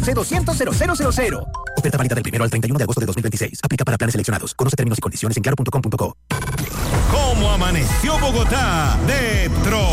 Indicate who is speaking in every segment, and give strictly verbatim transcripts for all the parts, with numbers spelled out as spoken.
Speaker 1: C doscientos cero cero cero cero. Oferta válida del primero al treinta y uno de agosto de dos mil veintiséis. Aplica para planes seleccionados. Conoce términos y condiciones en claro punto com punto co.
Speaker 2: ¿Cómo amaneció Bogotá? De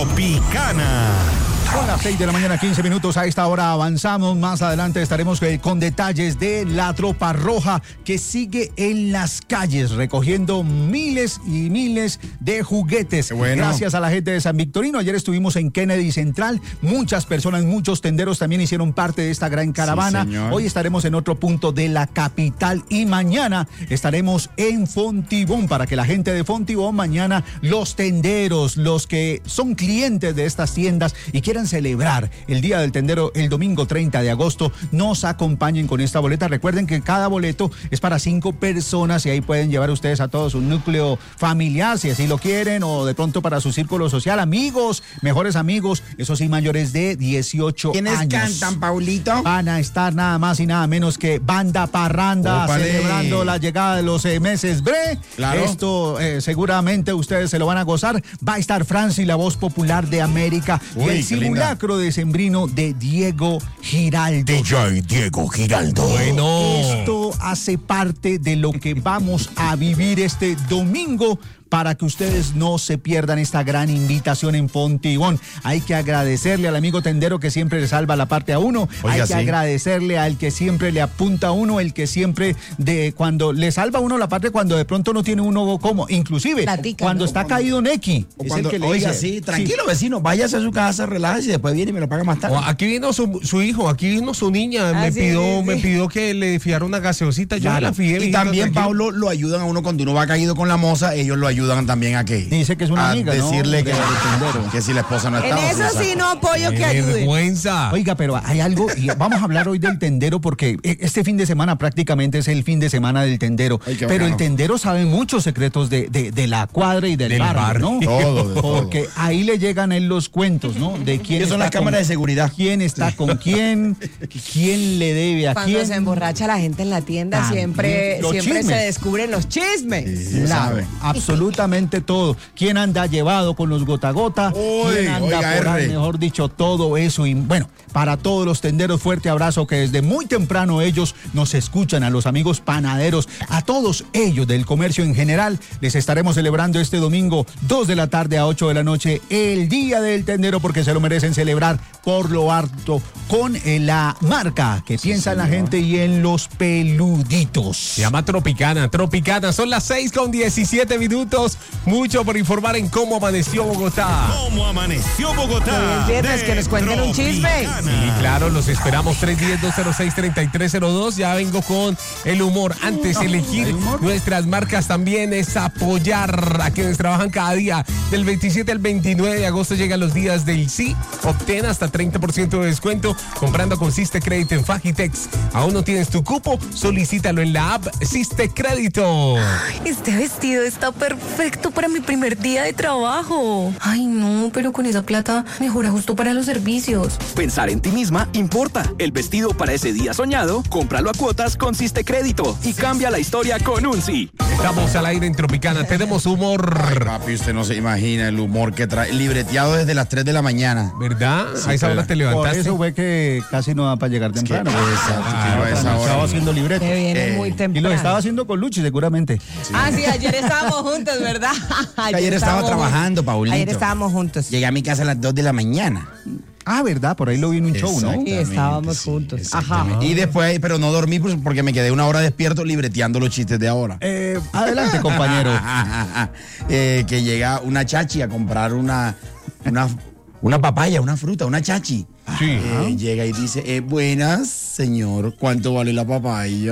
Speaker 2: Tropicana.
Speaker 3: Son las seis de la mañana, quince minutos. A esta hora avanzamos. Más adelante estaremos con detalles de la tropa roja que sigue en las calles recogiendo miles y miles de juguetes. Bueno. Gracias a la gente de San Victorino. Ayer estuvimos en Kennedy Central. Muchas personas, muchos tenderos también hicieron parte de esta gran caravana. Sí, hoy estaremos en otro punto de la capital y mañana estaremos en Fontibón para que la gente de Fontibón mañana, los tenderos, los que son clientes de estas tiendas y quieren celebrar el Día del Tendero el domingo treinta de agosto, nos acompañen con esta boleta. Recuerden que cada boleto es para cinco personas y ahí pueden llevar ustedes a todo su núcleo familiar, si así lo quieren, o de pronto para su círculo social, amigos, mejores amigos, eso sí, mayores de dieciocho
Speaker 4: ¿Quiénes
Speaker 3: años.
Speaker 4: ¿Quiénes cantan, Paulito?
Speaker 3: Van a estar nada más y nada menos que Banda Parranda, Opale. Celebrando la llegada de los eh, meses bre. Claro. Esto eh, seguramente ustedes se lo van a gozar. Va a estar Franci, la voz popular de América. Uy, y el simulacro decembrino de Diego Giraldo.
Speaker 5: D J Diego Giraldo.
Speaker 3: Bueno. Esto hace parte de lo que vamos a vivir este domingo para que ustedes no se pierdan esta gran invitación en Fontibón. Hay que agradecerle al amigo tendero que siempre le salva la parte a uno. Oiga, hay que sí. agradecerle al que siempre le apunta a uno, el que siempre de cuando le salva a uno la parte cuando de pronto no tiene uno como, inclusive Platica, cuando ¿no? está cuando, caído Neki.
Speaker 4: O es cuando, el que le oiga, dice, sí, tranquilo sí. vecino, váyase a su casa, relájese y después viene y me lo paga más tarde.
Speaker 6: O aquí vino su, su hijo, aquí vino su niña, ah, me sí, pidió sí, sí. me pidió que le fiara una gaseosita, yo claro. la fié.
Speaker 4: Y también, tranquilo. Pablo, lo ayudan a uno cuando uno va caído con la moza, ellos lo ayudan también a que
Speaker 3: dice que es una
Speaker 4: a
Speaker 3: amiga,
Speaker 4: decirle
Speaker 3: ¿no?
Speaker 4: que, que, que si la esposa no está.
Speaker 7: En eso sí no apoyo que ayude.
Speaker 6: Vergüenza.
Speaker 3: Oiga, pero hay algo, y vamos a hablar hoy del tendero porque este fin de semana prácticamente es el fin de semana del tendero. Ay, pero bacano. El tendero sabe muchos secretos de, de, de la cuadra y del, del barrio, barrio, ¿no?
Speaker 4: Todo, de
Speaker 3: porque
Speaker 4: todo.
Speaker 3: Ahí le llegan él los cuentos, ¿no? De quién
Speaker 4: son las cámaras de seguridad.
Speaker 3: Quién está con quién, quién le debe a
Speaker 7: Cuando
Speaker 3: quién.
Speaker 7: Cuando se emborracha la gente en la tienda ah, siempre, siempre se descubren los chismes.
Speaker 3: Sí, sabe. Absolutamente todo. ¿Quién anda llevado con los gota a gota?
Speaker 4: Uy,
Speaker 3: ¿Quién anda
Speaker 4: oiga,
Speaker 3: por ahí, mejor dicho, todo eso? Y bueno, para todos los tenderos, fuerte abrazo que desde muy temprano ellos nos escuchan, a los amigos panaderos, a todos ellos del comercio en general, les estaremos celebrando este domingo, dos de la tarde a ocho de la noche, el Día del Tendero, porque se lo merecen celebrar por lo harto con eh, la marca que sí, piensa en la gente y en los peluditos.
Speaker 6: Se llama Tropicana, Tropicana, son las seis con diecisiete minutos, mucho por informar en cómo amaneció Bogotá.
Speaker 2: ¿Cómo amaneció Bogotá?
Speaker 7: El viernes que nos cuenten un chisme.
Speaker 6: Sí, claro, los esperamos tres uno cero, dos cero seis, tres tres cero dos. Ya vengo con el humor. Antes, elegir nuestras marcas también es apoyar a quienes trabajan cada día. Del veintisiete al veintinueve de agosto llegan los días del sí. Obtén hasta treinta por ciento de descuento comprando con Siste Crédito en Fagitex. ¿Aún no tienes tu cupo? Solicítalo en la app Siste Crédito.
Speaker 8: Este vestido está perfecto para mi primer día de trabajo. Ay, no, pero con esa plata mejora justo para los servicios.
Speaker 1: Pensar en ti misma importa. El vestido para ese día soñado, cómpralo a cuotas con Siste Crédito y cambia la historia con un sí.
Speaker 6: Estamos al aire en Tropicana, tenemos humor.
Speaker 4: Ay, papi, usted no se imagina el humor que trae. Libreteado desde las tres de la mañana.
Speaker 6: ¿Verdad? Sí, a esa hora te levantaste.
Speaker 3: Por eso fue que casi no da para llegar temprano. Es que,
Speaker 4: exacto, ah, a esa hora.
Speaker 3: Estaba haciendo libreto.
Speaker 7: Que viene eh, muy temprano.
Speaker 3: Y lo estaba haciendo con Luchi, seguramente.
Speaker 7: Sí. Ah, sí, ayer estábamos juntos, ¿verdad?
Speaker 4: Ayer, ayer estaba trabajando, Paulito.
Speaker 7: Ayer estábamos juntos.
Speaker 4: Llegué a mi casa a las dos de la mañana.
Speaker 3: Ah, ¿verdad? Por ahí lo vi en un show, ¿no?
Speaker 7: Sí, estábamos
Speaker 4: sí,
Speaker 7: juntos.
Speaker 4: Ajá. Y después, pero no dormí porque me quedé una hora despierto libreteando los chistes de ahora.
Speaker 3: Eh, adelante, compañero.
Speaker 4: eh, que llega una chachi a comprar una, una, una papaya, una fruta, una chachi.
Speaker 6: Sí.
Speaker 4: Eh, llega y dice, eh, buenas, señor, ¿cuánto vale la papaya?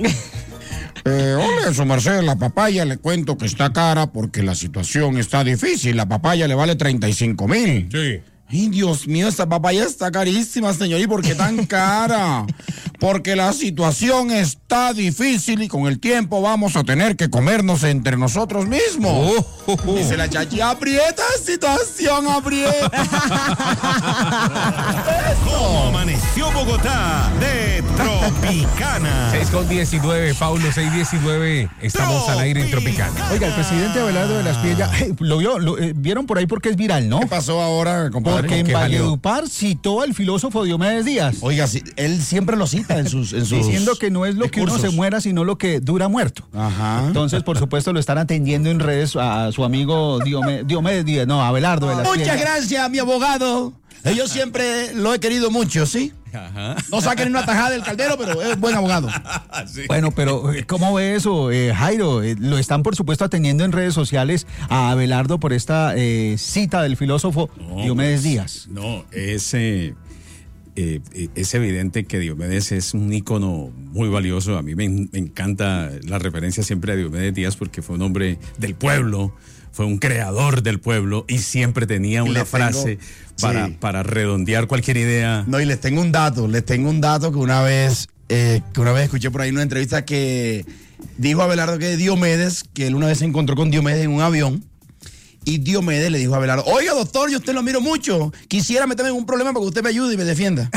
Speaker 4: Eh, hola, su merced, la papaya le cuento que está cara porque la situación está difícil. La papaya le vale treinta y cinco mil.
Speaker 6: Sí.
Speaker 4: Ay, Dios mío, esta papaya está carísima, señor. ¿Y por qué tan cara? Porque la situación está difícil y con el tiempo vamos a tener que comernos entre nosotros mismos. Oh, oh, oh. Dice la chachi, aprieta, situación, aprieta.
Speaker 2: ¿Cómo amaneció Bogotá? De Tropicana. Tropicana.
Speaker 6: seis con diecinueve, Paulo, seis diecinueve. Estamos al aire en Tropicana.
Speaker 3: Oiga, el presidente Abelardo de la Espriella, eh, lo vio, lo, eh, vieron por ahí porque es viral, ¿no?
Speaker 4: ¿Qué pasó ahora, compadre?
Speaker 3: Porque en
Speaker 6: ¿Qué salió?
Speaker 3: Valledupar citó al filósofo Diomedes Díaz.
Speaker 4: Oiga, sí, él siempre lo cita en sus, en sus
Speaker 3: Diciendo que no es lo que uno
Speaker 4: discursos.
Speaker 3: se muera, sino lo que dura muerto.
Speaker 4: Ajá.
Speaker 3: Entonces, por supuesto, lo están atendiendo en redes a su amigo Diomedes, Diomedes Díaz, no, Abelardo de la Espriella.
Speaker 4: Muchas gracias, mi abogado. Yo siempre lo he querido mucho, ¿sí?
Speaker 6: Ajá.
Speaker 4: No saquen una tajada del caldero, pero es buen abogado.
Speaker 6: Sí.
Speaker 3: Bueno, pero eh, ¿cómo ve eso, eh, Jairo? Eh, lo están, por supuesto, atendiendo en redes sociales a Abelardo por esta eh, cita del filósofo
Speaker 9: No,
Speaker 3: Diomedes
Speaker 9: pues,
Speaker 3: Díaz.
Speaker 9: No, es, eh, eh, es evidente que Diomedes es un ícono muy valioso. A mí me, me encanta la referencia siempre a Diomedes Díaz porque fue un hombre del pueblo, fue un creador del pueblo y siempre tenía
Speaker 4: Y
Speaker 9: una
Speaker 4: les
Speaker 9: frase
Speaker 4: tengo-
Speaker 9: para,
Speaker 4: sí.
Speaker 9: para redondear cualquier idea.
Speaker 4: No, y les tengo un dato, les tengo un dato que una vez, eh, que una vez escuché por ahí en una entrevista que dijo Abelardo que Diomedes, que él una vez se encontró con Diomedes en un avión. Y Diomedes le dijo a Abelardo, oiga, doctor, yo usted lo admiro mucho. Quisiera meterme en un problema para que usted me ayude y me defienda.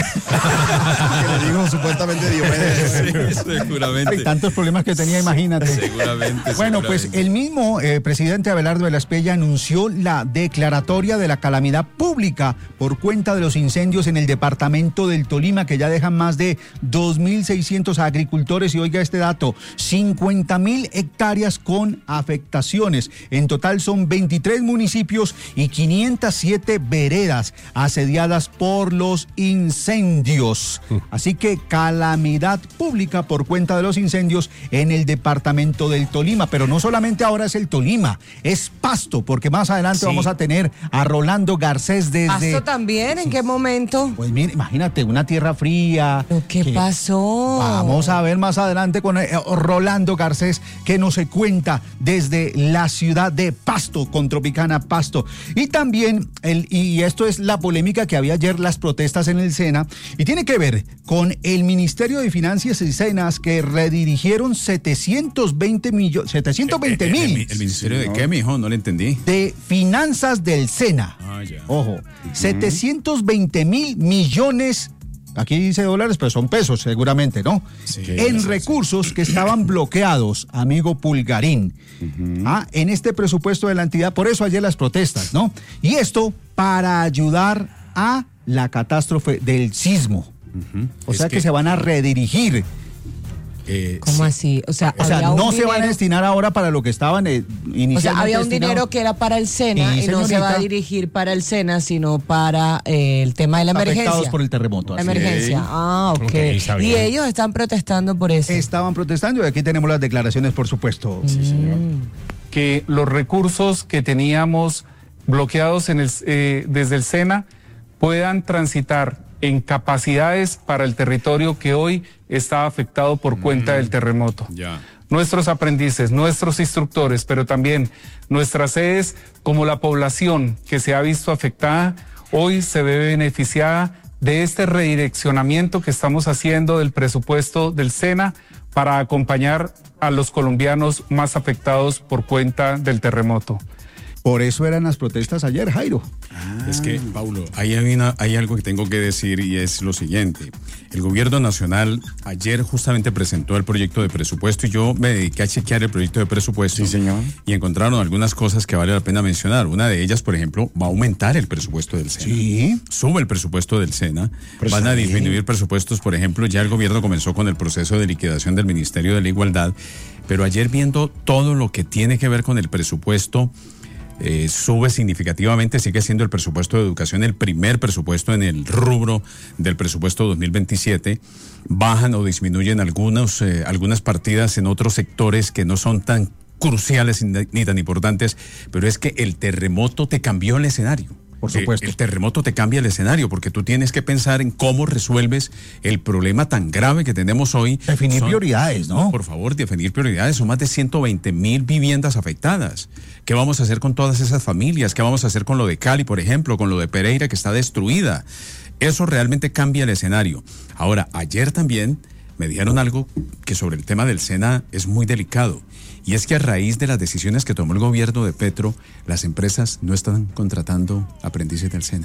Speaker 4: Que le dijo supuestamente Diomedes.
Speaker 9: Seguramente.
Speaker 3: Hay tantos problemas que tenía, imagínate.
Speaker 9: Seguramente.
Speaker 3: Bueno, pues
Speaker 9: seguramente.
Speaker 3: el mismo eh, presidente Abelardo de la Espriella anunció la declaratoria de la calamidad pública por cuenta de los incendios en el departamento del Tolima, que ya dejan más de dos mil seiscientos agricultores. Y oiga este dato, cincuenta mil hectáreas con afectaciones. En total son veintitrés municipios y quinientas siete veredas asediadas por los incendios. Así que calamidad pública por cuenta de los incendios en el departamento del Tolima. Pero no solamente ahora es el Tolima, es Pasto, porque más adelante
Speaker 9: Sí.
Speaker 3: vamos a tener a Rolando Garcés desde...
Speaker 7: ¿Pasto también? ¿En qué momento?
Speaker 3: Pues mire, imagínate, una tierra fría.
Speaker 7: ¿Pero qué
Speaker 3: que-
Speaker 7: pasó?
Speaker 3: Vamos a ver más adelante con eh, Rolando Garcés, que nos cuenta desde la ciudad de Pasto, con Tropicana Pasto. Y también, el, y esto es la polémica que había ayer, las protestas en el SENA, y tiene que ver con el Ministerio de Finanzas y Cenas, que redirigieron setecientos veinte millones, setecientos veinte
Speaker 9: ¿El, el,
Speaker 3: mil
Speaker 9: el ministerio de qué, mijo? No le entendí.
Speaker 3: de finanzas del SENA.
Speaker 9: Ah, ya.
Speaker 3: Ojo, setecientos veinte mil millones, aquí dice dólares, pero son pesos seguramente, ¿no?
Speaker 9: Sí.
Speaker 3: En recursos que estaban bloqueados, amigo Pulgarín, ah, en este presupuesto de la entidad. Por eso ayer las protestas, ¿no? Y esto para ayudar a la catástrofe del sismo. O
Speaker 9: Es
Speaker 3: sea que,
Speaker 9: que-
Speaker 3: se van a redirigir.
Speaker 9: Eh,
Speaker 7: ¿Cómo así? O sea,
Speaker 3: O sea,
Speaker 7: había un
Speaker 3: no se van a
Speaker 7: dinero-
Speaker 3: destinar ahora para lo que estaban eh, inicialmente
Speaker 7: O sea, había un
Speaker 3: destinados.
Speaker 7: dinero que era para el SENA
Speaker 3: Sí,
Speaker 7: y no se
Speaker 3: señorita.
Speaker 7: va a dirigir para el SENA, sino para eh, el tema de la
Speaker 3: Afectados
Speaker 7: emergencia.
Speaker 3: por el terremoto.
Speaker 7: La
Speaker 3: así es.
Speaker 7: emergencia. Ah, ok.
Speaker 6: Ok, está bien.
Speaker 7: Y ellos están protestando por eso.
Speaker 3: Estaban protestando y aquí tenemos las declaraciones, por supuesto.
Speaker 10: Que los recursos que teníamos bloqueados en el, eh, desde el SENA puedan transitar en capacidades para el territorio que hoy está afectado por cuenta del terremoto.
Speaker 9: Ya.
Speaker 10: Nuestros aprendices, nuestros instructores, pero también nuestras sedes, como la población que se ha visto afectada, hoy se ve beneficiada de este redireccionamiento que estamos haciendo del presupuesto del SENA para acompañar a los colombianos más afectados por cuenta del terremoto.
Speaker 3: Por eso eran las protestas ayer, Jairo.
Speaker 9: Es que, Paulo, hay, una- hay algo que tengo que decir y es lo siguiente. El gobierno nacional ayer justamente presentó el proyecto de presupuesto y yo me dediqué a chequear el proyecto de presupuesto.
Speaker 4: Sí, señor.
Speaker 9: Y encontraron algunas cosas que vale la pena mencionar. Una de ellas, por ejemplo, va a aumentar el presupuesto del SENA.
Speaker 3: Sí.
Speaker 9: Sube el presupuesto del SENA.
Speaker 4: Pero
Speaker 9: Van a
Speaker 4: está bien.
Speaker 9: disminuir presupuestos. Por ejemplo, ya el gobierno comenzó con el proceso de liquidación del Ministerio de la Igualdad. Pero ayer, viendo todo lo que tiene que ver con el presupuesto, Eh, sube significativamente, sigue siendo el presupuesto de educación el primer presupuesto en el rubro del presupuesto dos mil veintisiete. Bajan o disminuyen algunos, eh, algunas partidas en otros sectores que no son tan cruciales ni, ni tan importantes, pero es que el terremoto te cambió el escenario.
Speaker 3: Por supuesto.
Speaker 9: El, el terremoto te cambia el escenario porque tú tienes que pensar en cómo resuelves el problema tan grave que tenemos hoy.
Speaker 3: Definir
Speaker 9: Son-
Speaker 3: prioridades, ¿no?
Speaker 9: Por favor, definir prioridades. Son más de ciento veinte mil viviendas afectadas. ¿Qué vamos a hacer con todas esas familias? ¿Qué vamos a hacer con lo de Cali, por ejemplo? Con lo de Pereira, que está destruida. Eso realmente cambia el escenario. Ahora, ayer también me dijeron algo que sobre el tema del SENA es muy delicado. Y es que a raíz de las decisiones que tomó el gobierno de Petro, las empresas no están contratando aprendices del SENA.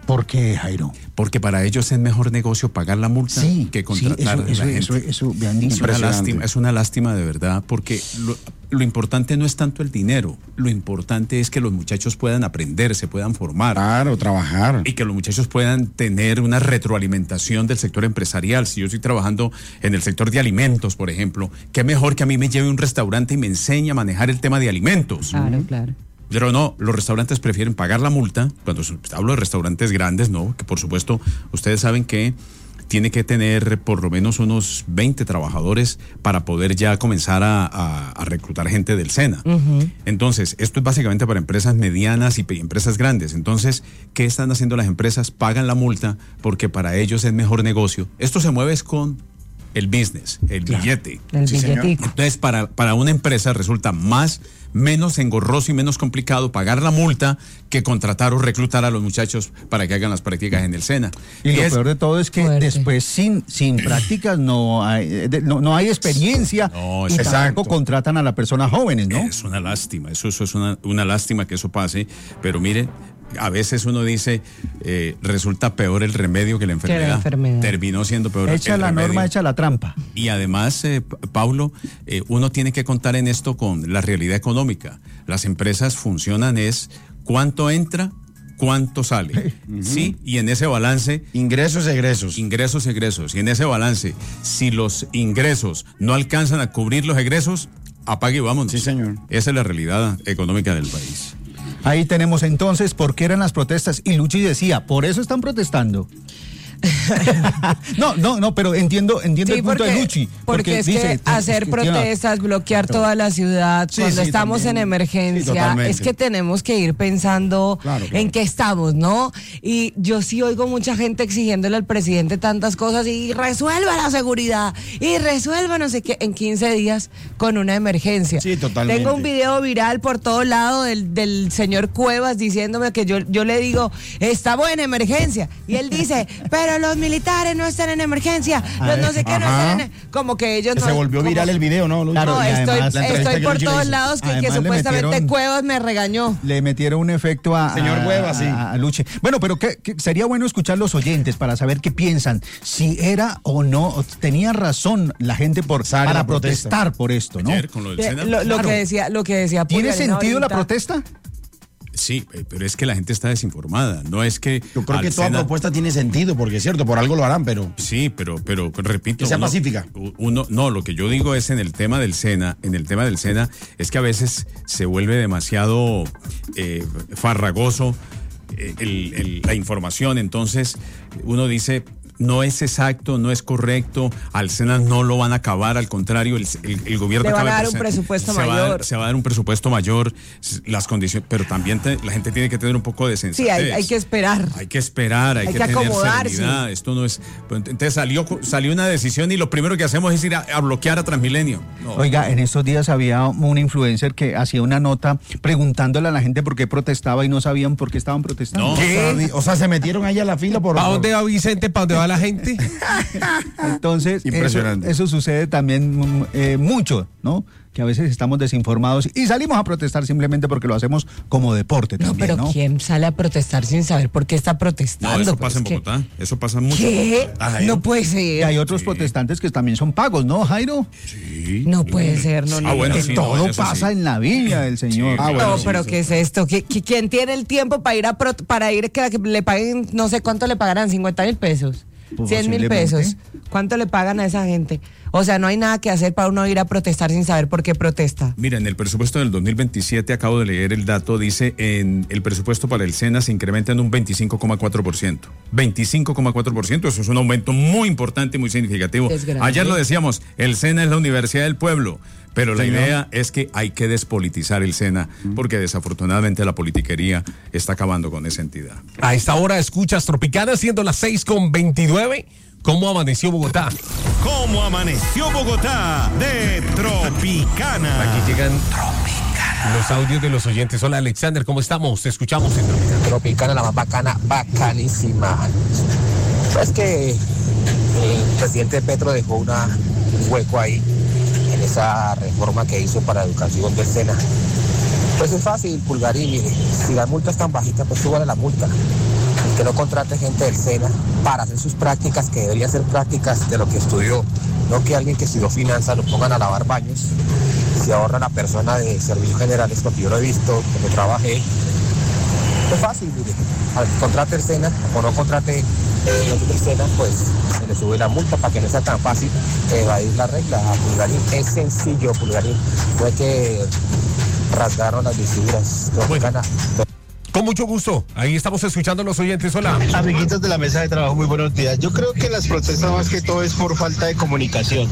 Speaker 3: ¿Por qué, Jairo?
Speaker 9: Porque para ellos es mejor negocio pagar la multa
Speaker 3: sí,
Speaker 9: que contratar
Speaker 3: sí, eso,
Speaker 9: a la
Speaker 3: eso,
Speaker 9: gente.
Speaker 3: Eso, eso, eso,
Speaker 9: es una lástima, es una lástima de verdad, porque lo, lo importante no es tanto el dinero, lo importante es que los muchachos puedan aprender, se puedan formar.
Speaker 4: Claro, trabajar.
Speaker 9: Y que los muchachos puedan tener una retroalimentación del sector empresarial. Si yo estoy trabajando en el sector de alimentos, por ejemplo, qué mejor que a mí me lleve a un restaurante y me enseñe a manejar el tema de alimentos.
Speaker 7: Claro, claro.
Speaker 9: Pero no, los restaurantes prefieren pagar la multa, cuando hablo de restaurantes grandes, no, que por supuesto ustedes saben que tiene que tener por lo menos unos veinte trabajadores para poder ya comenzar a, a, a reclutar gente del SENA. Uh-huh. Entonces, esto es básicamente para empresas medianas y empresas grandes. Entonces, ¿qué están haciendo las empresas? Pagan la multa porque para ellos es mejor negocio. Esto se mueve con el business, el claro. billete.
Speaker 7: El
Speaker 9: sí,
Speaker 7: billetico.
Speaker 9: Entonces, para, para una empresa resulta más, menos engorroso y menos complicado pagar la multa que contratar o reclutar a los muchachos para que hagan las prácticas en el SENA.
Speaker 3: Y, y lo es, peor de todo es que fuerte. después sin, sin prácticas no hay, de, no, no hay experiencia no, y tampoco contratan a las personas jóvenes, ¿no?
Speaker 9: Es una lástima, eso, eso es una, una lástima que eso pase, pero mire, a veces uno dice, eh, resulta peor el remedio que la enfermedad. Que la enfermedad. Terminó siendo peor
Speaker 3: echa
Speaker 9: el
Speaker 3: la
Speaker 9: remedio.
Speaker 3: norma, echa la trampa.
Speaker 9: Y además, eh, Paulo, eh, uno tiene que contar en esto con la realidad económica. Las empresas funcionan es cuánto entra, cuánto sale. Uh-huh. Sí, y en ese balance...
Speaker 4: Ingresos, egresos.
Speaker 9: Ingresos, egresos. Y en ese balance, si los ingresos no alcanzan a cubrir los egresos, apague y vámonos.
Speaker 4: Sí, señor.
Speaker 9: Esa es la realidad económica del país.
Speaker 3: Ahí tenemos entonces por qué eran las protestas y Luchi decía, por eso están protestando. no, no, no, pero entiendo, entiendo
Speaker 7: sí,
Speaker 3: el punto
Speaker 7: porque,
Speaker 3: de Luchi.
Speaker 7: Porque, porque es dice, que hacer protestas, bloquear toda la ciudad, sí, cuando sí, estamos también. en emergencia, sí, es que tenemos que ir pensando claro, claro. en qué estamos, ¿no? Y yo sí oigo mucha gente exigiéndole al presidente tantas cosas y resuelva la seguridad y resuelva no sé qué en quince días con una emergencia.
Speaker 4: Sí, totalmente.
Speaker 7: Tengo un video viral por todo lado del, del señor Cuevas diciéndome que yo, yo le digo, estamos en emergencia. Y él dice, pero los militares no están en emergencia, los no sé qué no están en... Como que ellos no...
Speaker 4: Se volvió
Speaker 7: como,
Speaker 4: viral el video, ¿no?
Speaker 7: Claro, no, estoy, además, estoy por todos lados que, que supuestamente metieron, Cuevas me regañó.
Speaker 3: Le metieron un efecto a...
Speaker 4: Señor Cuevas, sí.
Speaker 3: A, a Luche. Bueno, pero que, que sería bueno escuchar los oyentes para saber qué piensan. Si era o no, tenía razón la gente por, para protestar por esto, ¿no?
Speaker 9: Ayer, con lo, del
Speaker 7: eh,
Speaker 9: Sena.
Speaker 7: lo, lo
Speaker 3: claro.
Speaker 7: que decía, lo que decía
Speaker 3: ¿Tiene sentido
Speaker 7: ahorita.
Speaker 3: la protesta?
Speaker 9: Sí, pero es que la gente está desinformada. No es que.
Speaker 4: Yo creo que toda Sena... propuesta tiene sentido, porque es cierto, por algo lo harán, pero.
Speaker 9: Sí, pero, pero repito.
Speaker 4: Que sea
Speaker 9: uno,
Speaker 4: pacífica.
Speaker 9: Uno, no, lo que yo digo es en el tema del SENA, en el tema del SENA, es que a veces se vuelve demasiado eh, farragoso eh, el, el, la información. Entonces, uno dice. No es exacto, no es correcto, al SENA no lo van a acabar, al contrario, el, el, el gobierno...
Speaker 7: Le van a dar un presupuesto
Speaker 9: se
Speaker 7: mayor.
Speaker 9: Va a dar, se va a dar un presupuesto mayor, las condiciones, pero también te, la gente tiene que tener un poco de sensatez.
Speaker 7: Sí, hay, hay que esperar.
Speaker 9: Hay que esperar, hay, hay que, que tener serenidad, esto no es... Entonces salió, salió una decisión y lo primero que hacemos es ir a, a bloquear a Transmilenio. No.
Speaker 3: Oiga, en estos días había un influencer que hacía una nota preguntándole a la gente por qué protestaba y no sabían por qué estaban protestando.
Speaker 4: No. ¿Qué? O sea, se metieron ahí a la fila por...
Speaker 6: ¿Para dónde va Vicente? ¿Para dónde va la gente?
Speaker 3: Entonces, eso, eso sucede también eh, mucho, ¿no? Que a veces estamos desinformados y salimos a protestar simplemente porque lo hacemos como deporte
Speaker 7: no,
Speaker 3: también,
Speaker 7: pero
Speaker 3: ¿no?
Speaker 7: ¿quién sale a protestar sin saber por qué está protestando?
Speaker 9: No, eso
Speaker 7: pues
Speaker 9: pasa en Bogotá, que... eso pasa mucho.
Speaker 7: ¿Qué? Ay, no puede ser.
Speaker 3: Y hay otros sí. protestantes que también son pagos, ¿no, Jairo?
Speaker 7: Sí. No puede ser, no, no.
Speaker 9: Ah, bueno, sí,
Speaker 3: todo
Speaker 9: no,
Speaker 3: pasa
Speaker 9: sí.
Speaker 3: en la viña del Señor.
Speaker 7: Sí. Ah, bueno, no, sí, pero sí. ¿qué es esto? ¿Quién tiene el tiempo para ir a pro... para ir que le paguen, no sé cuánto le pagarán, cincuenta mil pesos? cien mil pesos. ¿Cuánto le pagan a esa gente? O sea, no hay nada que hacer para uno ir a protestar sin saber por qué protesta.
Speaker 9: Mira, en el presupuesto del dos mil veintisiete, acabo de leer el dato, dice en el presupuesto para el SENA se incrementa en un veinticinco coma cuatro por ciento. veinticinco coma cuatro por ciento, eso es un aumento muy importante y muy significativo. Ayer lo decíamos, el SENA es la Universidad del Pueblo. Pero la idea es que hay que despolitizar el SENA, porque desafortunadamente la politiquería está acabando con esa entidad.
Speaker 6: A esta hora escuchas Tropicana, siendo las seis con veintinueve. ¿Cómo amaneció Bogotá?
Speaker 2: ¿Cómo amaneció Bogotá? De Tropicana.
Speaker 6: Aquí llegan Tropicana. Los audios de los oyentes. Hola Alexander, ¿cómo estamos? Te escuchamos en Tropicana.
Speaker 11: Tropicana, la más bacana, bacanísima. Es que el presidente Petro dejó una, un hueco ahí en esa reforma que hizo para educación del SENA. Pues es fácil, Pulgarín, mire, si la multa es tan bajita, pues súbale la multa. que no contrate gente del SENA para hacer sus prácticas, que deberían ser prácticas de lo que estudió, no que alguien que estudió finanzas lo pongan a lavar baños, se ahorra la persona de servicios generales, porque yo lo he visto, cuando trabajé. Es fácil, mire, al que contrate el SENA o no contrate el SENA, pues se le sube la multa para que no sea tan fácil evadir la regla. A Pulgarín es sencillo, Pulgarín, fue que rasgaron las vestiduras.
Speaker 6: Con mucho gusto, ahí estamos escuchando a los oyentes. Hola.
Speaker 12: Amiguitos de la mesa de trabajo, muy buenos días. Yo creo que las protestas más que todo es por falta de comunicación,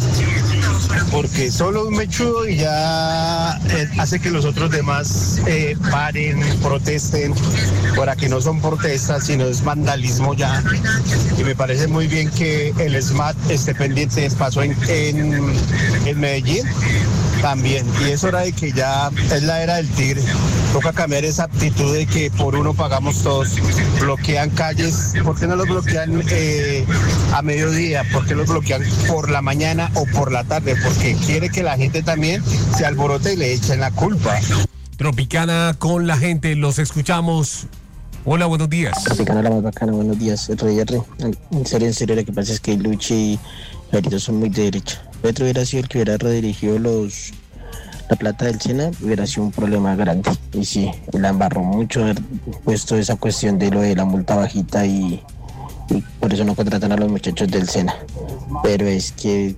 Speaker 12: porque solo un mechudo y ya eh, hace que los otros demás eh, paren, protesten, para que no son protestas, sino es vandalismo ya. Y me parece muy bien que el S M A T esté pendiente. Pasó en, en, en Medellín también, y es hora de que ya es la era del tigre. Toca cambiar esa actitud de que por uno pagamos todos. Bloquean calles, ¿por qué no los bloquean eh, a mediodía? ¿Por qué los bloquean por la mañana o por la tarde? Porque quiere que la gente también se alborote y le echen la culpa.
Speaker 6: Tropicana con la gente, los escuchamos. Hola, buenos días.
Speaker 13: Tropicana la más bacana, buenos días. R R. En serio, en serio, lo que pasa es que Luchi y Jairito son muy de derecha. Petro hubiera sido el que hubiera redirigido los la plata del SENA, hubiera sido un problema grande. Y sí, la embarró mucho haber puesto esa cuestión de lo de la multa bajita y, y por eso no contratan a los muchachos del SENA. Pero es que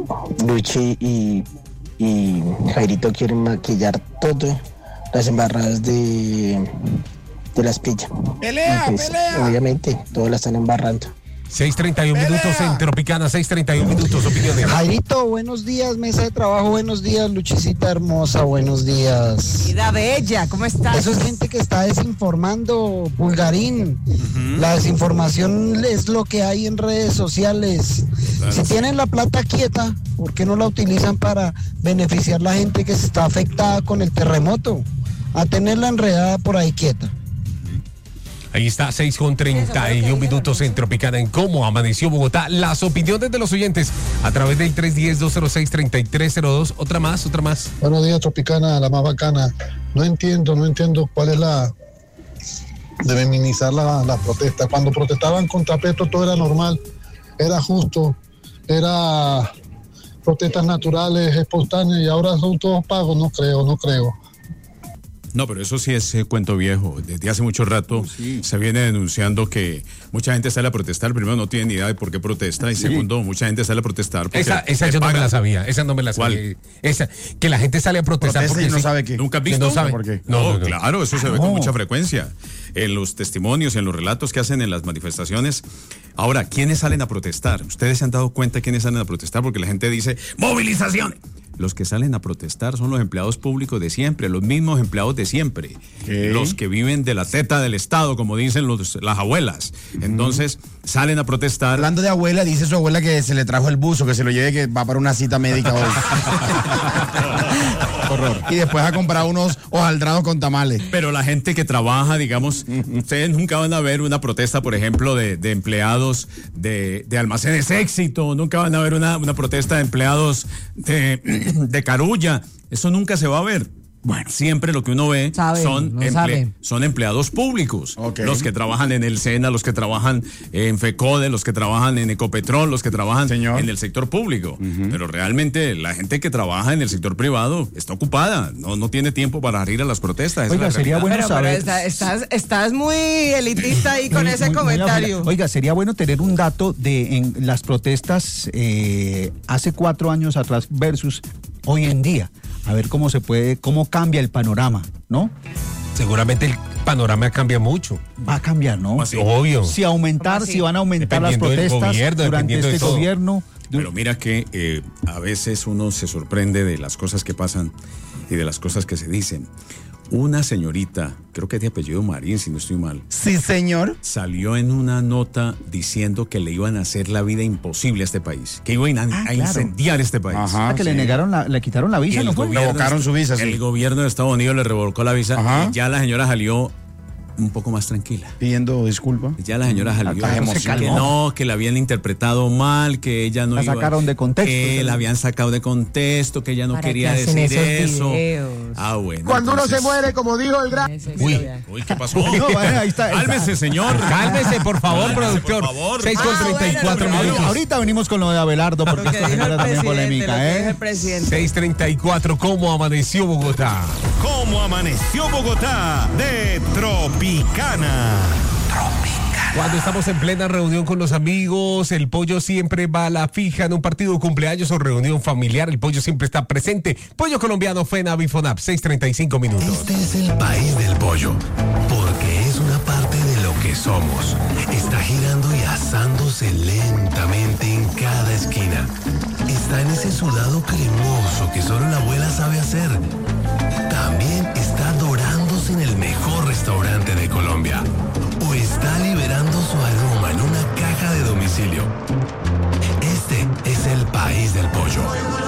Speaker 13: Luchi y, y Jairito quieren maquillar todo las embarradas de, de las pillas.
Speaker 4: ¡Pelea,
Speaker 13: pues,
Speaker 4: pelea!
Speaker 13: Obviamente, todos la están embarrando.
Speaker 6: seis treinta y uno minutos en Tropicana, seis treinta y uno minutos, opiniones.
Speaker 14: Jairito, buenos días, mesa de trabajo, buenos días, Luchicita hermosa, buenos días.
Speaker 7: Vida bella, ¿cómo estás?
Speaker 14: Eso es gente que está desinformando, Pulgarín. Uh-huh. La desinformación es lo que hay en redes sociales. Claro. Si tienen la plata quieta, ¿por qué no la utilizan para beneficiar a la gente que se está afectada con el terremoto? A tenerla enredada por ahí quieta.
Speaker 6: Ahí está, seis con treinta y un minutos en Tropicana, en cómo amaneció Bogotá. Las opiniones de los oyentes a través del tres uno cero, cero seis, tres tres cero dos. Otra más, otra más.
Speaker 15: Buenos días, Tropicana, la más bacana. No entiendo, no entiendo cuál es la de minimizar la, la protesta. Cuando protestaban contra Petro todo era normal, era justo, era protestas naturales, espontáneas, y ahora son todos pagos. No creo, no creo.
Speaker 9: No, pero eso sí es eh, cuento viejo. Desde hace mucho rato sí. se viene denunciando que mucha gente sale a protestar. Primero, no tiene ni idea de por qué protesta. Y sí. segundo, mucha gente sale a protestar porque
Speaker 6: Esa, esa yo pagan. no me la sabía. Esa no me la sabía. ¿Cuál? Esa, que la gente sale a protestar
Speaker 4: Protesta
Speaker 6: porque
Speaker 4: y no
Speaker 6: sí.
Speaker 4: sabe qué.
Speaker 9: ¿Nunca has visto?
Speaker 6: No sabe.
Speaker 9: ¿Por qué? No, no, no, no. Claro, eso se ve no. con mucha frecuencia. En los testimonios, en los relatos que hacen en las manifestaciones. Ahora, ¿quiénes salen a protestar? ¿Ustedes se han dado cuenta quiénes salen a protestar? Porque la gente dice, ¡movilización! Los que salen a protestar son los empleados públicos de siempre, los mismos empleados de siempre, ¿Qué? los que viven de la teta del Estado, como dicen los, las abuelas. Entonces, salen a protestar.
Speaker 4: Hablando de abuela, dice su abuela que se le trajo el buzo, que se lo lleve, que va para una cita médica hoy. Horror. Y después ha comprado unos hojaldrados con tamales.
Speaker 9: Pero la gente que trabaja, digamos, ustedes nunca van a ver una protesta, por ejemplo, de, de empleados de, de almacenes Éxito, nunca van a ver una, una protesta de empleados de, de Carulla. Eso nunca se va a ver. Bueno, siempre lo que uno ve sabe, son, no emple- son empleados públicos, okay. Los que trabajan en el SENA, los que trabajan en FECODE, los que trabajan en Ecopetrol, los que trabajan Señor. en el sector público. Uh-huh. Pero realmente la gente que trabaja en el sector privado está ocupada, no, no tiene tiempo para ir a las protestas.
Speaker 3: Oiga, sería bueno
Speaker 7: pero,
Speaker 3: saber.
Speaker 7: Pero estás, estás muy elitista ahí con muy, ese muy, comentario.
Speaker 3: Muy Oiga, sería bueno tener un dato de en las protestas eh, hace cuatro años atrás versus hoy en día. A ver cómo se puede, cómo cambia el panorama, ¿no?
Speaker 6: Seguramente el panorama cambia mucho.
Speaker 3: Va a cambiar, ¿no?
Speaker 6: Así? Obvio.
Speaker 3: Si aumentar, si van a aumentar las protestas gobierno, durante este gobierno.
Speaker 9: Pero mira que eh, a veces uno se sorprende de las cosas que pasan y de las cosas que se dicen. Una señorita, creo que es de apellido Marín, si no estoy mal.
Speaker 4: Sí, señor.
Speaker 9: Salió en una nota diciendo que le iban a hacer la vida imposible a este país, que iban a, ah, a claro. incendiar este país.
Speaker 3: Ajá, ah, que sí. le negaron, la, le quitaron la visa,
Speaker 9: el
Speaker 3: ¿no fue?
Speaker 9: Le revocaron su visa, sí. El gobierno de Estados Unidos le revocó la visa. Ajá. Y ya la señora salió un poco más tranquila.
Speaker 4: Pidiendo disculpa.
Speaker 9: Ya la señora salió. Que no, que la habían interpretado mal, que ella no
Speaker 3: la
Speaker 9: iba.
Speaker 3: sacaron de contexto.
Speaker 9: Que la habían sacado de contexto, que ella no quería decir eso.
Speaker 7: Videos.
Speaker 9: Ah, bueno.
Speaker 12: Cuando
Speaker 9: entonces...
Speaker 12: uno se muere, como dijo el gran...
Speaker 9: Uy, uy, ¿qué pasó?
Speaker 3: No, bueno, ahí está,
Speaker 9: Cálmese, señor.
Speaker 6: Cálmese, por favor,
Speaker 9: Cálmese,
Speaker 6: productor.
Speaker 9: por favor.
Speaker 6: seis con treinta y cuatro
Speaker 3: Ah, bueno,
Speaker 6: minutos.
Speaker 3: Ahorita venimos con lo de Abelardo, porque
Speaker 7: Lo que
Speaker 3: esta
Speaker 7: dijo
Speaker 3: señora
Speaker 7: el
Speaker 3: también
Speaker 7: presidente,
Speaker 3: polémica,
Speaker 7: lo que dijo
Speaker 3: ¿eh?
Speaker 7: el presidente.
Speaker 6: seis treinta y cuatro, ¿cómo amaneció Bogotá?
Speaker 2: ¿Cómo amaneció Bogotá? De Tropicana.
Speaker 6: Cuando estamos en plena reunión con los amigos, el pollo siempre va a la fija en un partido de cumpleaños o reunión familiar. El pollo siempre está presente. Pollo colombiano FENAB y FONAP, seis treinta y cinco minutos.
Speaker 5: Este es el país del pollo, porque es una parte de lo que somos. Está girando y asándose lentamente en cada esquina. Está en ese sudado cremoso que solo la abuela sabe hacer. También está dorándose en el mejor restaurante de Colombia. O está liberando su aroma en una caja de domicilio. Este es el país del pollo.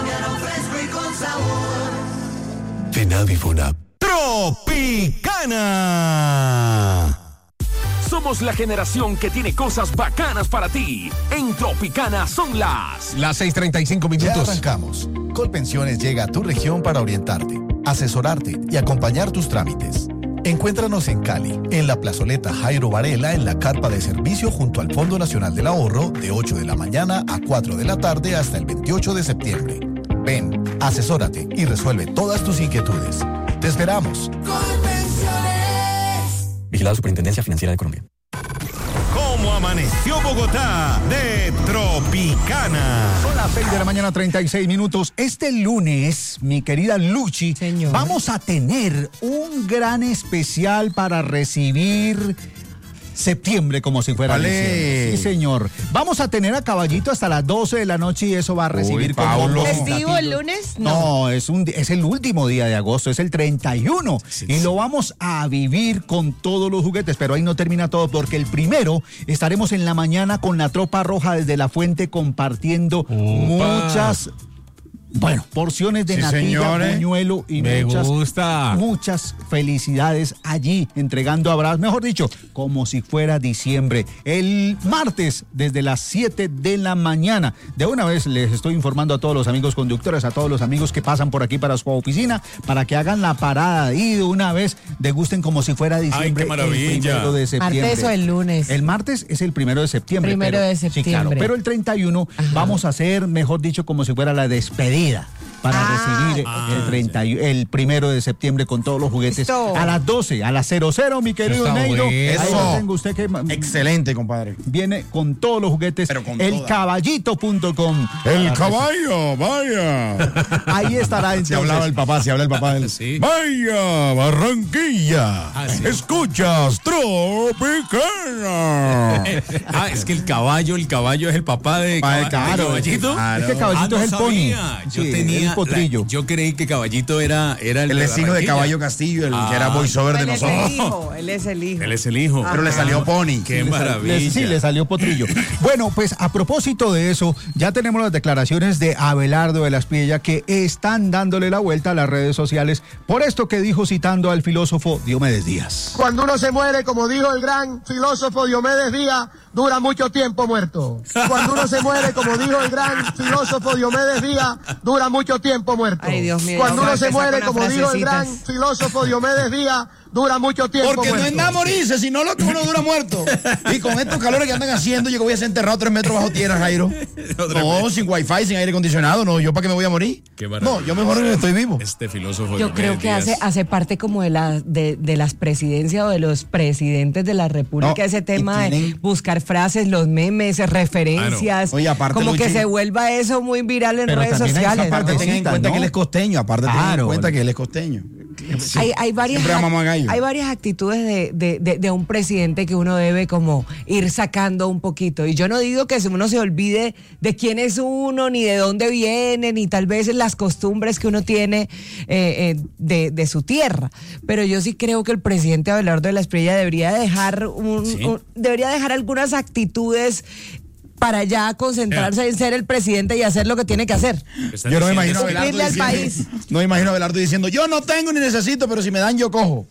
Speaker 5: FENAB y FONAP.
Speaker 2: Tropicana.
Speaker 1: Somos la generación que tiene cosas bacanas para ti. En Tropicana son las...
Speaker 6: Las seis treinta y cinco
Speaker 16: Ya
Speaker 6: minutos.
Speaker 16: arrancamos. Colpensiones llega a tu región para orientarte, asesorarte y acompañar tus trámites. Encuéntranos en Cali, en la plazoleta Jairo Varela, en la carpa de servicio junto al Fondo Nacional del Ahorro, de ocho de la mañana a cuatro de la tarde hasta el veintiocho de septiembre. Ven, asesórate y resuelve todas tus inquietudes. ¡Te esperamos!
Speaker 11: Vigilado Superintendencia Financiera de Colombia.
Speaker 2: ¿Cómo amaneció Bogotá? De Tropicana.
Speaker 3: Son las seis de la mañana, treinta y seis minutos. Este lunes, mi querida Luchi,
Speaker 7: Señor.
Speaker 3: vamos a tener un gran especial para recibir septiembre como si fuera
Speaker 4: Vale.
Speaker 3: diciembre. Sí, señor. Vamos a tener a Caballito hasta las doce de la noche y eso va a recibir
Speaker 4: Uy,
Speaker 3: con
Speaker 4: Paulo.
Speaker 3: bombos y
Speaker 7: ¿Festivo el
Speaker 3: platillos.
Speaker 7: lunes?
Speaker 3: No, es, un, di- es el último día de agosto, es el treinta y uno.
Speaker 9: Sí,
Speaker 3: y
Speaker 9: sí.
Speaker 3: lo vamos a vivir con todos los juguetes, pero ahí no termina todo, porque el primero estaremos en la mañana con la Tropa Roja desde la fuente compartiendo muchas... Bueno, porciones de
Speaker 4: Sí,
Speaker 3: natilla,
Speaker 4: señores.
Speaker 3: buñuelo y
Speaker 6: Me
Speaker 3: muchas,
Speaker 6: gusta.
Speaker 3: muchas felicidades allí, entregando abrazos, mejor dicho, como si fuera diciembre. El martes, desde las siete de la mañana. De una vez les estoy informando a todos los amigos conductores, a todos los amigos que pasan por aquí para su oficina, para que hagan la parada y de una vez degusten como si fuera diciembre.
Speaker 9: qué maravilla.
Speaker 3: El primero de septiembre.
Speaker 7: ¿Martes o el lunes?
Speaker 3: El martes es el primero de septiembre.
Speaker 7: Primero
Speaker 3: pero-
Speaker 7: de
Speaker 3: Sí, claro,
Speaker 7: septiembre.
Speaker 3: pero el treinta y uno
Speaker 7: Ajá.
Speaker 3: vamos a hacer, mejor dicho, como si fuera la despedida para
Speaker 7: Ah,
Speaker 3: recibir el treinta y uno, el primero de septiembre con todos los juguetes
Speaker 7: Listo.
Speaker 3: a las doce, a las cero cero, mi querido
Speaker 6: Está
Speaker 3: Neiro.
Speaker 6: bueno.
Speaker 3: Ahí
Speaker 4: Eso.
Speaker 3: lo tengo usted que
Speaker 4: Excelente, compadre.
Speaker 3: viene con todos los juguetes.
Speaker 4: Pero con
Speaker 3: el
Speaker 4: toda.
Speaker 3: caballito punto com.
Speaker 4: El caballo, vaya.
Speaker 3: Ahí estará
Speaker 4: Si
Speaker 3: entonces.
Speaker 4: hablaba el papá, si habla el papá del...
Speaker 9: Sí.
Speaker 2: Vaya, Barranquilla.
Speaker 9: Ah, sí.
Speaker 2: Escuchas Tropicana.
Speaker 9: Ah, es que el caballo, el caballo es el papá de,
Speaker 4: Pa-
Speaker 9: caba-
Speaker 4: claro,
Speaker 9: de Caballito.
Speaker 4: claro.
Speaker 3: Es que Caballito
Speaker 9: Ah, no
Speaker 3: es el pony.
Speaker 9: sabía. Yo
Speaker 3: Sí,
Speaker 9: tenía
Speaker 3: el potrillo.
Speaker 9: la- yo creí que Caballito era, era el
Speaker 4: El
Speaker 9: de
Speaker 4: vecino de
Speaker 9: Barranquilla.
Speaker 4: Caballo Castillo, el que era
Speaker 9: Ah.
Speaker 4: voiceover de
Speaker 7: Él es el
Speaker 4: nosotros.
Speaker 7: hijo, él es el hijo.
Speaker 9: Él es el hijo.
Speaker 4: Pero le salió Pony.
Speaker 9: Qué
Speaker 3: Le sal-
Speaker 9: maravilla.
Speaker 3: le- sí, le salió potrillo. Bueno, pues a propósito de eso, ya tenemos las declaraciones de Abelardo de la Espriella que están dándole la vuelta a las redes sociales por esto que dijo citando al filósofo Diomedes Díaz.
Speaker 12: Cuando uno se muere, como dijo el gran filósofo Diomedes Díaz, dura mucho tiempo muerto. Cuando uno se muere, como dijo el gran filósofo Diomedes Díaz, dura mucho tiempo muerto.
Speaker 7: Ay, Dios mío,
Speaker 12: Cuando
Speaker 7: ya
Speaker 12: uno
Speaker 7: va a
Speaker 12: se
Speaker 7: empezar
Speaker 12: muere,
Speaker 7: con
Speaker 12: como
Speaker 7: las
Speaker 12: dijo el gran
Speaker 7: frasecitas.
Speaker 12: filósofo Diomedes Díaz, dura mucho tiempo
Speaker 4: Porque no
Speaker 12: muerto.
Speaker 4: es nada morirse, sino lo que uno dura muerto. Y con estos calores que andan haciendo, yo que voy a ser enterrado tres metros bajo tierra, Jairo. No, sin wifi, sin aire acondicionado, no, ¿yo para qué me voy a morir?
Speaker 9: Qué maravilla.
Speaker 4: No, yo mejor estoy vivo.
Speaker 9: Este filósofo.
Speaker 7: Yo
Speaker 9: Diomedes
Speaker 7: creo que hace,
Speaker 9: Díaz.
Speaker 7: hace parte como de, la, de, de las presidencias o de los presidentes de la República,
Speaker 4: No,
Speaker 7: ese tema
Speaker 4: y
Speaker 7: de
Speaker 4: tienen-
Speaker 7: buscar frases, los memes, referencias,
Speaker 4: Claro. Oye, aparte,
Speaker 7: como que
Speaker 4: Luchi-
Speaker 7: se vuelva eso muy viral en
Speaker 3: Pero
Speaker 7: redes
Speaker 3: también hay esa
Speaker 7: sociales.
Speaker 3: parte
Speaker 7: ¿no?
Speaker 4: Aparte tengan en
Speaker 3: Partecita,
Speaker 4: cuenta
Speaker 3: ¿no?
Speaker 4: que él es costeño, aparte tengan en
Speaker 3: Claro.
Speaker 4: cuenta que él es costeño.
Speaker 7: Hay, hay, varias,
Speaker 4: Siempre amamos a Gallo.
Speaker 7: hay varias actitudes de, de, de, de un presidente que uno debe como ir sacando un poquito. Y yo no digo que uno se olvide de quién es uno, ni de dónde viene, ni tal vez las costumbres que uno tiene eh, eh, de, de su tierra. Pero yo sí creo que el presidente Abelardo de la Espriella debería dejar un,
Speaker 9: Sí.
Speaker 7: un- debería dejar algunas actitudes para ya concentrarse en ser el presidente y hacer lo que tiene que hacer.
Speaker 4: Yo no me imagino a Abelardo
Speaker 7: Cumplirle al
Speaker 4: diciendo,
Speaker 7: país.
Speaker 4: no me imagino a Abelardo diciendo, yo no tengo ni necesito, pero si me dan yo cojo.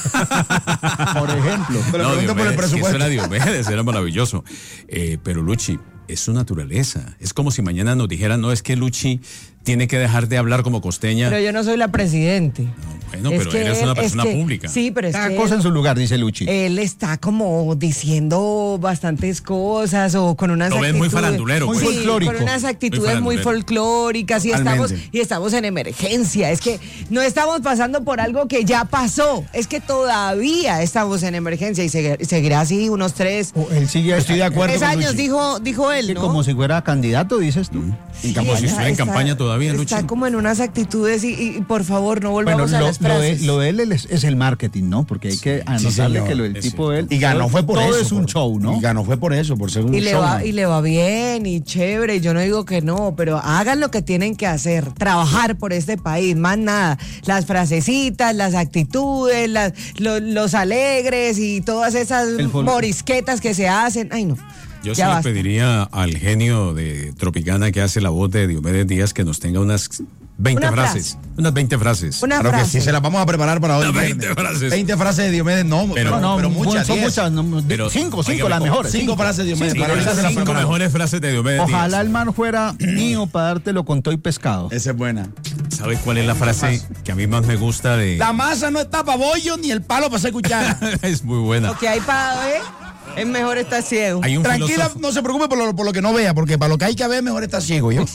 Speaker 3: Por ejemplo.
Speaker 4: Pero
Speaker 9: No,
Speaker 4: pregunto por el
Speaker 9: Diomedes, que
Speaker 4: presupuesto.
Speaker 9: eso era Diomedes, era maravilloso. Eh, pero Luchi, es su naturaleza. Es como si mañana nos dijeran, no, es que Luchi tiene que dejar de hablar como costeña.
Speaker 7: Pero yo no soy la presidente.
Speaker 9: Bueno,
Speaker 7: Es
Speaker 9: pero
Speaker 7: que
Speaker 9: eres una
Speaker 7: él-
Speaker 9: persona
Speaker 7: es que-
Speaker 9: pública.
Speaker 7: Sí, pero es
Speaker 3: Cada
Speaker 7: que
Speaker 3: cosa en su lugar, dice Luchi.
Speaker 7: él está como diciendo bastantes cosas o con unas
Speaker 9: Lo ves muy
Speaker 7: actitudes-
Speaker 9: farandulero,
Speaker 3: Muy
Speaker 7: Sí,
Speaker 3: folclórico.
Speaker 7: con unas actitudes
Speaker 9: Muy
Speaker 7: muy,
Speaker 9: farandulero.
Speaker 7: folclóricas y estamos,
Speaker 4: Totalmente.
Speaker 7: y estamos en emergencia. Es que no estamos pasando por algo que ya pasó, es que todavía estamos en emergencia y segui- seguirá así unos tres,
Speaker 3: O él sigue,
Speaker 4: Estoy de acuerdo
Speaker 7: tres
Speaker 4: con
Speaker 7: años,
Speaker 4: Luchi.
Speaker 7: dijo, dijo él,
Speaker 3: que
Speaker 7: ¿no?
Speaker 3: como si fuera candidato, dices tú.
Speaker 9: En campo- si estuviera en campaña todavía, Luchi.
Speaker 7: Está como en unas actitudes y, y, por favor no
Speaker 3: Bueno,
Speaker 7: volvamos a
Speaker 3: lo,
Speaker 7: las
Speaker 3: lo de,
Speaker 7: frases.
Speaker 3: lo de él es, es el marketing, ¿no? Porque hay que anotarle
Speaker 4: señor.
Speaker 3: que lo del
Speaker 9: Es
Speaker 3: tipo de él.
Speaker 4: Y ganó fue por
Speaker 3: todo
Speaker 4: eso.
Speaker 3: es un
Speaker 4: por-
Speaker 3: show, ¿no?
Speaker 4: Y ganó fue por eso, por ser un
Speaker 7: Y le,
Speaker 4: show.
Speaker 7: va, y le va bien y chévere, yo no digo que no, pero hagan lo que tienen que hacer, trabajar por este país, más nada. Las frasecitas, las actitudes, las, lo- los alegres y todas esas
Speaker 3: El fol-
Speaker 7: morisquetas que se hacen. Ay, no.
Speaker 9: Yo sí
Speaker 7: ya
Speaker 9: le
Speaker 7: basta.
Speaker 9: pediría al genio de Tropicana que hace la voz de Diomedes Díaz que nos tenga unas veinte
Speaker 7: Una
Speaker 9: frases. Unas veinte frases.
Speaker 7: Una
Speaker 4: Claro que
Speaker 7: frase.
Speaker 4: sí, se las vamos a preparar para hoy.
Speaker 9: No,
Speaker 4: viernes.
Speaker 9: veinte frases.
Speaker 4: veinte frases de Diomedes, no, pero,
Speaker 9: Pero-
Speaker 3: no,
Speaker 4: pero
Speaker 3: no,
Speaker 4: muchas.
Speaker 3: son
Speaker 4: diez.
Speaker 3: muchas, no,
Speaker 9: Pero,
Speaker 3: cinco, cinco,
Speaker 9: óigame,
Speaker 3: las
Speaker 9: ¿cómo?
Speaker 3: mejores.
Speaker 4: Cinco frases de Diomedes.
Speaker 9: Cinco,
Speaker 4: para ahorita se las
Speaker 9: cinco
Speaker 4: preparamos.
Speaker 9: mejores frases de Diomedes
Speaker 3: Ojalá
Speaker 9: Díaz.
Speaker 3: el man fuera mío para dártelo con todo y pescado.
Speaker 4: Esa es buena.
Speaker 9: ¿Sabe cuál es la frase que a mí más me gusta de...?
Speaker 4: La masa no está para bollo ni el palo para hacer cuchara.
Speaker 9: Es muy buena.
Speaker 7: Lo que hay para ver es mejor estar ciego.
Speaker 9: Hay un
Speaker 4: Tranquila,
Speaker 9: filósofo-
Speaker 4: no se preocupe por lo, por lo que no vea, porque para lo que hay que ver, mejor está ciego. ¿yo?
Speaker 3: Que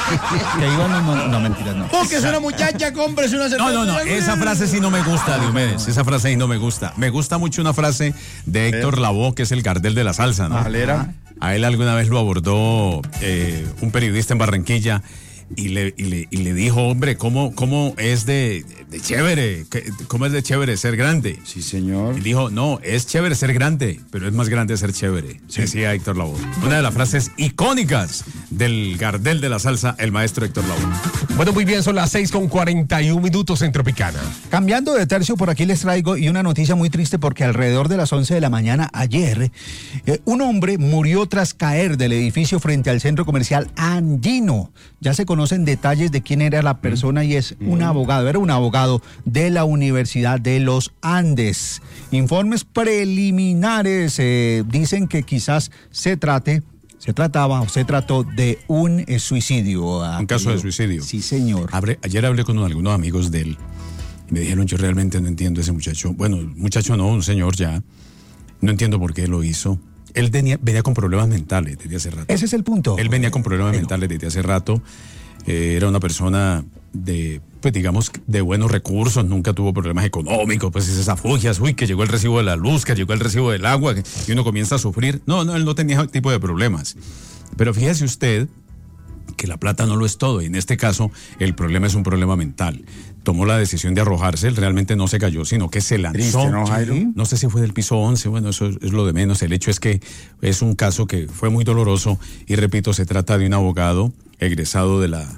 Speaker 3: iba, no, no, no, mentiras, no.
Speaker 4: Porque es una muchacha, cómprese una cerveza.
Speaker 9: No, no, no, esa frase sí no me gusta, Diomedes. Esa frase sí no me gusta. Me gusta mucho una frase de Héctor Lavoe, que es el Gardel de la salsa, ¿no?
Speaker 4: Valera.
Speaker 9: A él alguna vez lo abordó eh, un periodista en Barranquilla y le, y le, y le dijo, hombre, ¿cómo, cómo es de, de chévere? ¿Qué- ¿Cómo es de chévere ser grande?
Speaker 4: Sí, señor.
Speaker 9: Y dijo, no, es chévere ser grande, pero es más grande ser chévere, decía Héctor Lavoe. Una de las frases icónicas del Gardel de la salsa, el maestro Héctor Lavoe.
Speaker 6: Bueno, muy bien, son las seis con cuarenta y un minutos en Tropicana.
Speaker 3: Cambiando de tercio, por aquí les traigo y una noticia muy triste porque alrededor de las once de la mañana ayer, eh, un hombre murió tras caer del edificio frente al centro comercial Andino. Ya se conocen detalles de quién era la persona y es un abogado, era un abogado de la Universidad de los Andes. Informes preliminares eh, dicen que quizás se trate, se trataba o se trató de un eh, suicidio.
Speaker 9: Un caso de suicidio.
Speaker 3: Sí, señor.
Speaker 9: Hablé- ayer hablé con algunos amigos de él y me dijeron, yo realmente no entiendo a ese muchacho. Bueno, muchacho no, un señor ya. No entiendo por qué lo hizo. Él tenía- venía con problemas mentales desde hace rato.
Speaker 3: Ese es el punto.
Speaker 9: Él venía con problemas mentales desde hace rato. Eh, era una persona de, pues digamos, de buenos recursos, nunca tuvo problemas económicos, pues esas afugias, uy, que llegó el recibo de la luz, que llegó el recibo del agua, que- y uno comienza a sufrir. No, no, él no tenía ese tipo de problemas. Pero fíjese usted que la plata no lo es todo, y en este caso el problema es un problema mental. Tomó la decisión de arrojarse, él realmente no se cayó, sino que se lanzó.
Speaker 4: Triste, ¿no, Jairo?
Speaker 9: No sé si fue del piso once, bueno, eso es lo de menos. El hecho es que es un caso que fue muy doloroso y repito, se trata de un abogado egresado de la